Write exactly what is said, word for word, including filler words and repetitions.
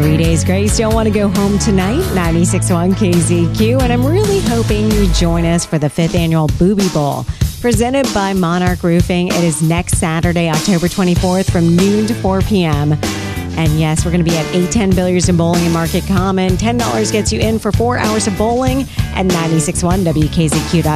Three Days Grace, don't want to go home tonight. ninety-six point one K Z Q. And I'm really hoping you join us for the fifth annual Booby Bowl, presented by Monarch Roofing. It is next Saturday, October twenty-fourth from noon to four p.m. And yes, we're going to be at eight ten Billiards and Bowling in Market Common. ten dollars gets you in for four hours of bowling at ninety-six point one W K Z Q.